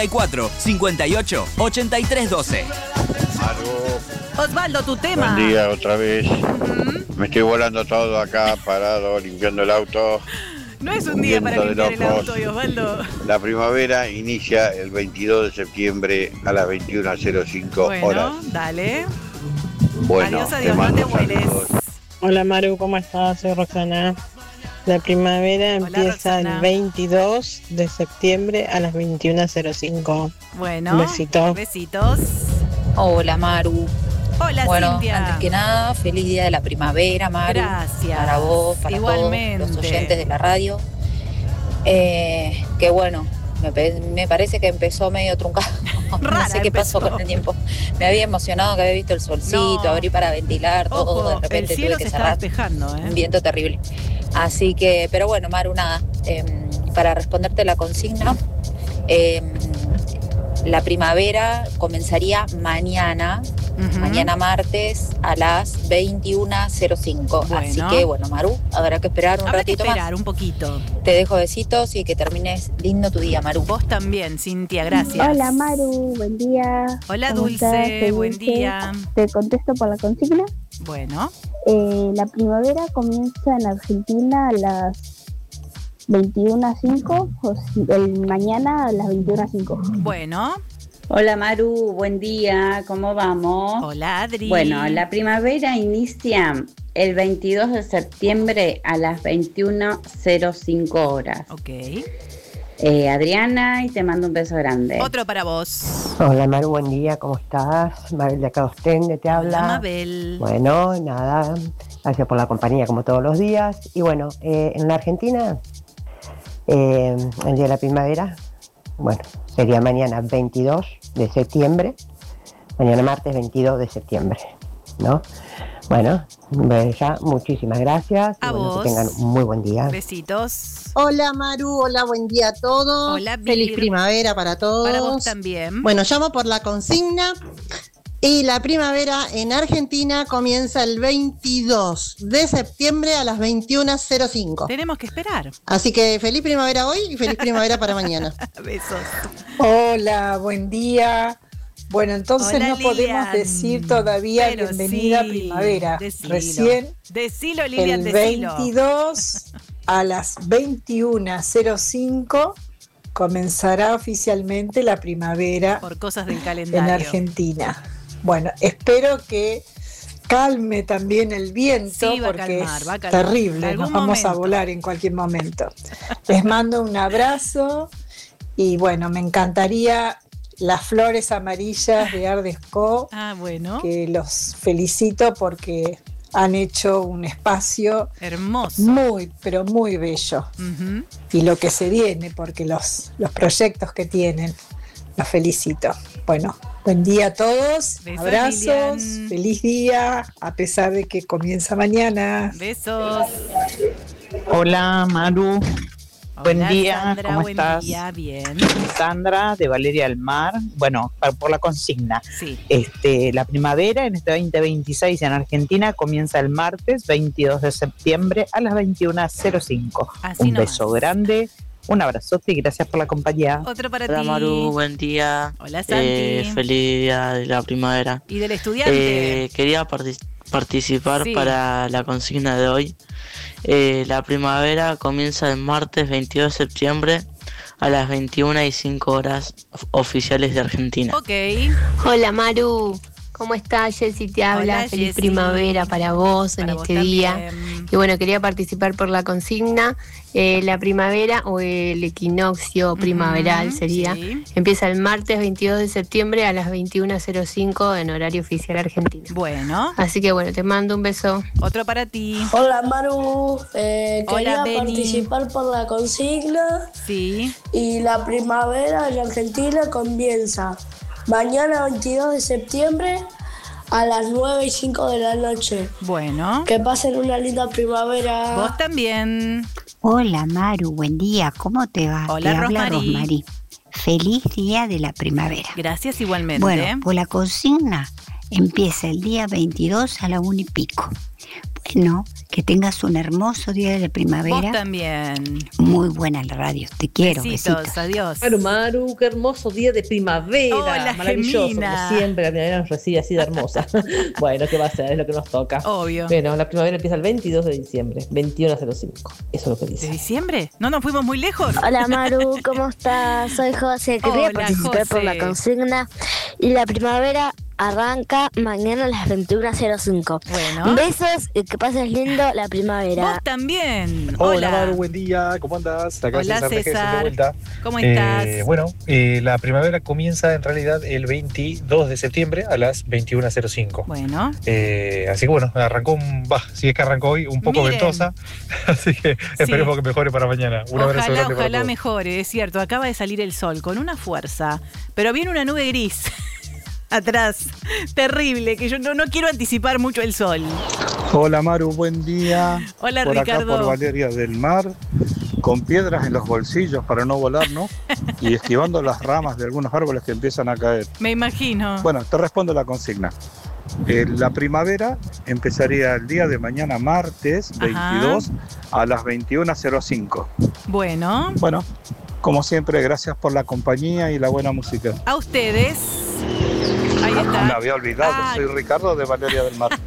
58 83 12. Osvaldo, tu tema. Buen día otra vez. Me estoy volando todo acá, parado, limpiando el auto. No es un día para limpiar el auto, Osvaldo. La primavera inicia el 22 de septiembre a las 21:05 horas. Bueno, dale. Bueno, adiós, no te vueles. Hola Maru, ¿cómo estás? Soy Roxana. La primavera empieza el 22 de septiembre a las 21:05. Bueno, un besito. Besitos. Hola Maru. Hola, bueno, Cintia. Antes que nada, feliz día de la primavera, Maru. Gracias. Para vos, para igualmente. todos los oyentes de la radio. Que bueno, me parece que empezó medio truncado. No sé qué pasó con el tiempo. Me había emocionado que había visto el solcito, abrí para ventilar, todo. Ojo, De repente el cielo tuve que se cerrar. está despejando, Un viento terrible. Así que, pero bueno, Maru, nada. Para responderte la consigna, la primavera comenzaría mañana, mañana martes a las 21:05. Bueno. Así que, bueno, Maru, habrá que esperar un ratito más. Un poquito. Te dejo besitos y que termines lindo tu día, Maru. Vos también, Cintia, gracias. Hola Maru, buen día. Hola ¿Cómo Dulce, estás? buen día. Te contesto por la consigna. Bueno. La primavera comienza en Argentina a las 21:05, mañana a las 21:05. Bueno. Hola Maru, buen día, ¿cómo vamos? Hola Adri. Bueno, la primavera inicia el 22 de septiembre a las 21:05 horas. Ok. Adriana, y te mando un beso grande. Otro para vos. Hola Maru, buen día, ¿cómo estás? Mabel de acá Ostende te habla. Hola Mabel. Bueno, nada, gracias por la compañía como todos los días. Y bueno, en la Argentina, el día de la primavera, bueno, sería mañana 22 de septiembre, mañana martes 22 de septiembre, ¿no? Bueno, ya, muchísimas gracias. A bueno, vos. que tengan un muy buen día. Besitos. Hola Maru, hola, buen día a todos. Hola, Vir. Feliz primavera para todos. Para vos también. Bueno, llamo por la consigna. Y la primavera en Argentina comienza el 22 de septiembre a las 21:05. Tenemos que esperar. Así que feliz primavera hoy y feliz primavera para mañana. Besos. Hola, buen día. Bueno, entonces Hola, no Lilian. podemos decir todavía Pero bienvenida sí, primavera. decilo. Recién Decilo, Lilian, el decilo. 22 a las 21:05 comenzará oficialmente la primavera Por cosas del en calendario. Argentina. Bueno, espero que calme también el viento, Sí, va a porque calmar, es va a calmar. En terrible, algún nos vamos a momento. volar en cualquier momento. Les mando un abrazo y bueno, me encantaría las flores amarillas de Ardesco, bueno. que los felicito porque han hecho un espacio hermoso, muy, pero muy bello. Ujú. Y lo que se viene, porque los proyectos que tienen, los felicito. Bueno, buen día a todos, Besos, abrazos, Lilian. feliz día, a pesar de que comienza mañana. Besos. Hola Maru, buen día, Sandra, ¿cómo buen estás? día, bien. Sandra de Valeria del Mar. Bueno, por la consigna. Sí. La primavera en este 2026 en Argentina comienza el martes 22 de septiembre a las 21:05. Así Un nomás. beso grande, un abrazote y gracias por la compañía. Otro para Hola ti. Maru, buen día. Hola, Santi. Feliz día de la primavera. Y del estudiante. Quería participar Sí. para la consigna de hoy. La primavera comienza el martes 22 de septiembre a las 21:05 horas oficiales de Argentina. Ok. Hola Maru, ¿cómo estás? Jessy te habla. Hola, Feliz Jessy. primavera para vos Para en vos este día. también. Y bueno, quería participar por la consigna. La primavera o el equinoccio primaveral sería. sí. Empieza el martes 22 de septiembre a las 21:05 en horario oficial argentino. Bueno. Así que bueno, te mando un beso. Otro para ti. Hola Maru, Hola, quería Beni. participar por la consigna. Sí. Y la primavera en Argentina comienza mañana 22 de septiembre a las 9:05 de la noche. Bueno. Que pasen una linda primavera. Vos también. Hola Maru, buen día, ¿cómo te va? Hola, te habla Rosmarie. Rosmarie. Feliz día de la primavera. Gracias igualmente. Bueno, pues la consigna empieza el día 22 a la 1:00 PM. Bueno, Que tengas un hermoso día de la primavera. Vos también. Muy buena la radio. Te quiero. Besitos. Adiós. Maru, qué hermoso día de primavera. Hola, maravilloso, Gemina. como siempre, la primavera nos recibe así de hermosa. Bueno, ¿qué va a ser? Es lo que nos toca. Obvio. Bueno, la primavera empieza el 22 de diciembre, 21:05. Eso es lo que dice. ¿De diciembre? ¿No nos fuimos muy lejos? Hola Maru, ¿cómo estás? Soy José, quería Hola, participar por la José. consigna y la primavera arranca mañana a las 21:05. Bueno. Besos y que pases lindo la primavera. Vos también. Hola Maru, buen día, ¿cómo andás? Acá Hola, César de Gessel de César. vuelta. ¿Cómo estás? La primavera comienza en realidad el 22 de septiembre a las 21:05. Bueno. Así que bueno, si es que arrancó hoy, un poco Miren. ventosa, así que esperemos que mejore para mañana. Un abrazo grande para Ojalá todos. mejore, es cierto. Acaba de salir el sol con una fuerza, pero viene una nube gris atrás. Terrible, que yo no quiero anticipar mucho el sol. Hola Maru, buen día. Hola, por Ricardo. Acá por Valeria del Mar, con piedras en los bolsillos para no volarnos y esquivando las ramas de algunos árboles que empiezan a caer. Me imagino. Bueno, te respondo la consigna. La primavera empezaría el día de mañana, martes 22, a las 21:05. Bueno. Bueno, como siempre, gracias por la compañía y la buena música. A ustedes. Ahí está. Me había olvidado, soy Ricardo de Valeria del Mar.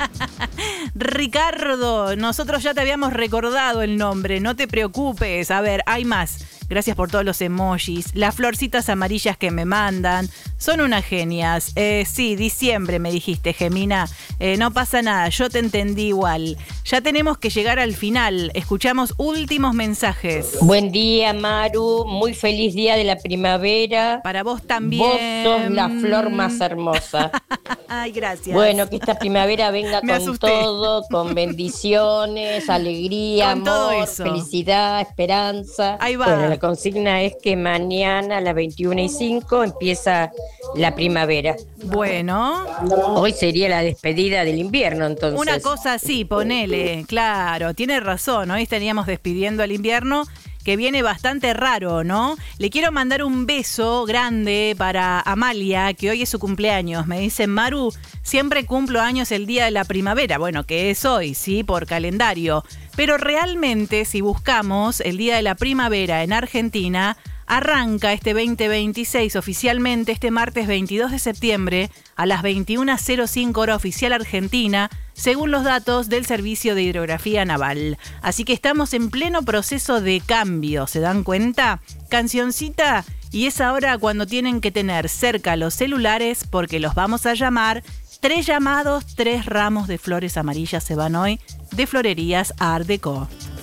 Ricardo, nosotros ya te habíamos recordado el nombre, no te preocupes. A ver, hay más. Gracias por todos los emojis, las florcitas amarillas que me mandan. Son unas genias. Sí, diciembre me dijiste, Gemina. No pasa nada, yo te entendí igual. Ya tenemos que llegar al final. Escuchamos últimos mensajes. Buen día, Maru. Muy feliz día de la primavera. Para vos también. Vos sos la flor más hermosa. Ay, gracias. Bueno, que esta primavera venga Me con asusté. todo, con bendiciones, alegría, Con todo amor, eso. felicidad, esperanza. Ahí va. Bueno, la consigna es que mañana a las 21:05 empieza la primavera. Bueno. Hoy sería la despedida del invierno, entonces. Una cosa así, ponele, claro, tiene razón, hoy estaríamos despidiendo al invierno, que viene bastante raro, ¿no? Le quiero mandar un beso grande para Amalia, que hoy es su cumpleaños. Me dice, Maru, siempre cumplo años el día de la primavera, bueno, que es hoy, sí, por calendario. Pero realmente, si buscamos el día de la primavera en Argentina, arranca este 2026 oficialmente este martes 22 de septiembre a las 21:05 hora oficial argentina, según los datos del Servicio de Hidrografía Naval. Así que estamos en pleno proceso de cambio, ¿se dan cuenta? Cancioncita, y es ahora cuando tienen que tener cerca los celulares porque los vamos a llamar. 3 llamados, 3 ramos de flores amarillas se van hoy de Florerías Art Deco.